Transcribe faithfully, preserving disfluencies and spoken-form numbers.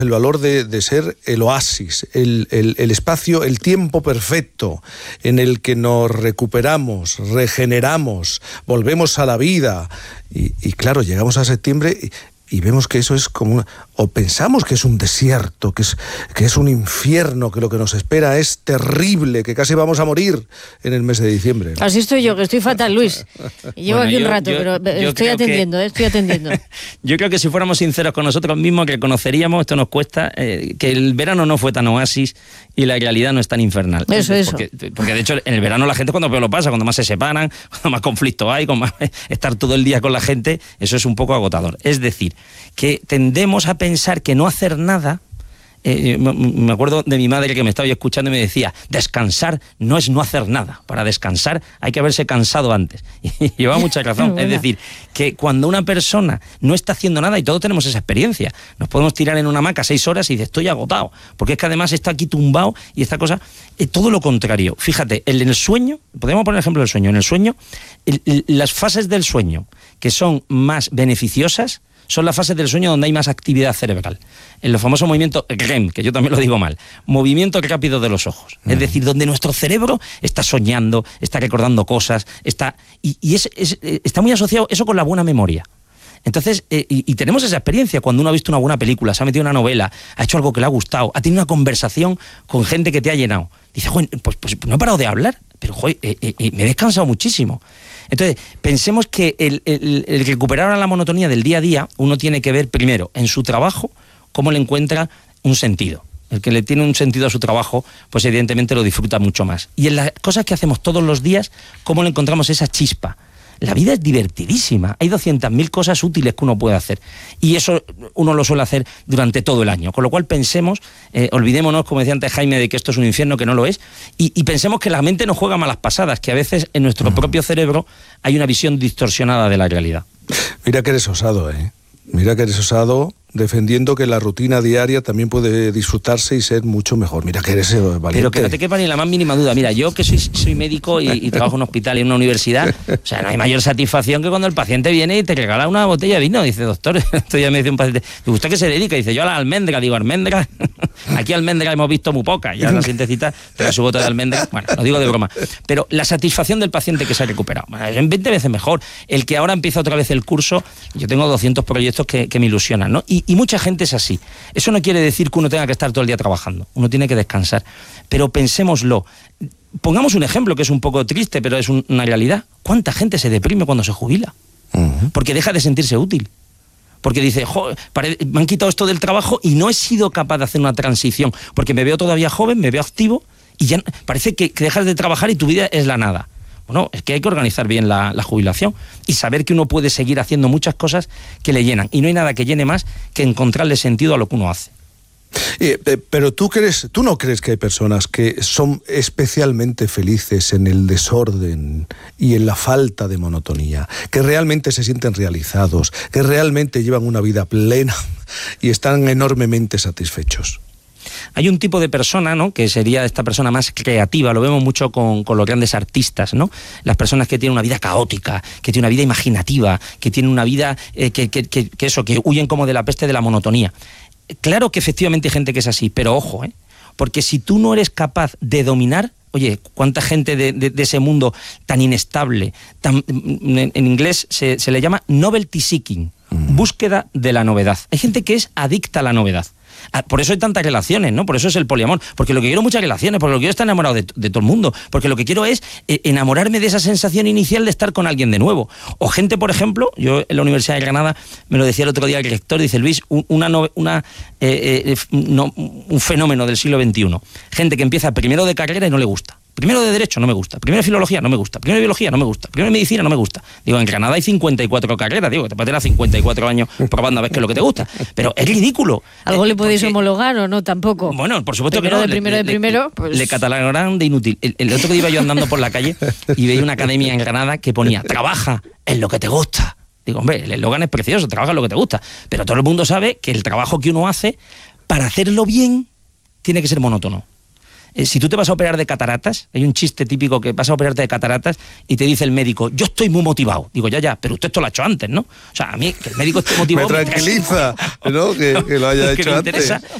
el valor de, de ser el oasis, el, el, el espacio, el tiempo perfecto en el que nos recuperamos, regeneramos, volvemos a la vida. Y, y claro, llegamos a septiembre y, y vemos que eso es como una, o pensamos que es un desierto, que es, que es un infierno, que lo que nos espera es terrible, que casi vamos a morir en el mes de diciembre. Así estoy yo, que estoy fatal, Luis. Llevo bueno, aquí un yo, rato, yo, pero yo estoy atendiendo, que, eh, estoy atendiendo. Yo creo que si fuéramos sinceros con nosotros mismos, que reconoceríamos, esto nos cuesta, eh, que el verano no fue tan oasis y la realidad no es tan infernal. Eso, eso. Porque, porque de hecho en el verano la gente cuando peor lo pasa, cuando más se separan, cuando más conflictos hay, con más estar todo el día con la gente, eso es un poco agotador. Es decir, que tendemos a pensar que no hacer nada, eh, me acuerdo de mi madre que me estaba escuchando y me decía, descansar no es no hacer nada, para descansar hay que haberse cansado antes, y lleva mucha razón. Es decir, que cuando una persona no está haciendo nada, y todos tenemos esa experiencia, nos podemos tirar en una hamaca seis horas y dices, estoy agotado, porque es que además está aquí tumbado y esta cosa, eh, todo lo contrario. Fíjate, en el sueño, podemos poner el ejemplo del sueño, en el sueño, el, el, las fases del sueño que son más beneficiosas son las fases del sueño donde hay más actividad cerebral. En los famosos movimientos R E M, que yo también lo digo mal, movimiento rápido de los ojos. Mm. Es decir, donde nuestro cerebro está soñando, está recordando cosas, está y, y es, es, está muy asociado eso con la buena memoria. Entonces, eh, y, y tenemos esa experiencia cuando uno ha visto una buena película, se ha metido en una novela, ha hecho algo que le ha gustado, ha tenido una conversación con gente que te ha llenado. Dice, joder, pues, pues no he parado de hablar, pero joder, eh, eh, me he descansado muchísimo. Entonces, pensemos que el, el, el recuperar ahora la monotonía del día a día, uno tiene que ver primero en su trabajo cómo le encuentra un sentido. El que le tiene un sentido a su trabajo, pues evidentemente lo disfruta mucho más. Y en las cosas que hacemos todos los días, cómo le encontramos esa chispa. La vida es divertidísima, hay doscientas mil cosas útiles que uno puede hacer y eso uno lo suele hacer durante todo el año, con lo cual pensemos, eh, olvidémonos, como decía antes Jaime, de que esto es un infierno, que no lo es, y, y pensemos que la mente nos juega malas pasadas, que a veces en nuestro propio cerebro hay una visión distorsionada de la realidad. Mira que eres osado, ¿eh? Mira que eres osado, defendiendo que la rutina diaria también puede disfrutarse y ser mucho mejor. Mira que eres valiente. Pero que no te quepa ni la más mínima duda. Mira, yo que soy, soy médico y, y trabajo en un hospital y en una universidad, o sea, no hay mayor satisfacción que cuando el paciente viene y te regala una botella de vino. Dice, doctor, esto ya me dice un paciente, ¿usted qué se dedica? Dice, yo a la almendra. Digo, almendra, aquí almendra hemos visto muy poca. Ya la sientecita te da su bota de almendra. Bueno, lo digo de broma. Pero la satisfacción del paciente que se ha recuperado, bueno, es veinte veces mejor. El que ahora empieza otra vez el curso, yo tengo doscientos proyectos que, que me ilusionan, ¿no? Y, y mucha gente es así. Eso no quiere decir que uno tenga que estar todo el día trabajando. Uno tiene que descansar. Pero pensémoslo. Pongamos un ejemplo que es un poco triste, pero es un, una realidad. ¿Cuánta gente se deprime cuando se jubila? Uh-huh. Porque deja de sentirse útil. Porque dice, jo, me han quitado esto del trabajo y no he sido capaz de hacer una transición. Porque me veo todavía joven, me veo activo y ya parece que, que dejas de trabajar y tu vida es la nada. Bueno, es que hay que organizar bien la, la jubilación y saber que uno puede seguir haciendo muchas cosas que le llenan. Y no hay nada que llene más que encontrarle sentido a lo que uno hace. Eh, eh, pero tú crees, tú no crees que hay personas que son especialmente felices en el desorden y en la falta de monotonía, que realmente se sienten realizados, que realmente llevan una vida plena y están enormemente satisfechos. Hay un tipo de persona, ¿no?, que sería esta persona más creativa, lo vemos mucho con, con los grandes artistas, ¿no? Las personas que tienen una vida caótica, que tienen una vida imaginativa, que tienen una vida eh, que, que, que, que eso, que huyen como de la peste de la monotonía. Claro que efectivamente hay gente que es así, pero ojo, ¿eh? Porque si tú no eres capaz de dominar, oye, cuánta gente de, de, de ese mundo tan inestable, tan, en, en inglés se, se le llama novelty seeking, mm. búsqueda de la novedad. Hay gente que es adicta a la novedad. Por eso hay tantas relaciones, ¿no? Por eso es el poliamor. Porque lo que quiero muchas relaciones, porque lo que quiero es estar enamorado de, de todo el mundo. Porque lo que quiero es eh, enamorarme de esa sensación inicial de estar con alguien de nuevo. O gente, por ejemplo, yo en la Universidad de Granada me lo decía el otro día el rector, dice, Luis, una, una, eh, eh, no, un fenómeno del siglo veintiuno. Gente que empieza primero de carrera y no le gusta. Primero de Derecho no me gusta, primero de Filología no me gusta, primero de Biología no me gusta, primero de Medicina no me gusta. Digo, en Granada hay cincuenta y cuatro carreras, digo, que te puedes tener cincuenta y cuatro años probando a ver qué es lo que te gusta. Pero es ridículo. ¿Algo eh, le podéis porque, homologar o no? Tampoco. Bueno, por supuesto primero que no. De primero le, de primero, le, pues... le catalogarán de inútil. El, el otro día iba yo andando por la calle y veía una academia en Granada que ponía, trabaja en lo que te gusta. Digo, hombre, el eslogan es precioso, trabaja en lo que te gusta. Pero todo el mundo sabe que el trabajo que uno hace, para hacerlo bien, tiene que ser monótono. Eh, si tú te vas a operar de cataratas, hay un chiste típico que vas a operarte de cataratas y te dice el médico, yo estoy muy motivado. Digo, ya, ya, pero usted esto lo ha hecho antes, ¿no? O sea, a mí que el médico esté motivado... me tranquiliza, ¿no? Que, que lo haya que hecho me antes. Interesa